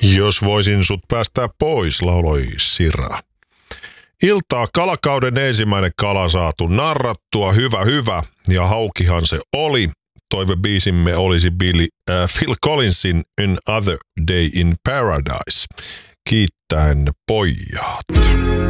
Jos voisin sut päästää pois, lauloi Sira. Iltaa kalakauden ensimmäinen kala saatu narrattua, hyvä, ja haukihan se oli. Toivebiisimme olisi Phil Collinsin Another Day in Paradise. Kiittäen pojat.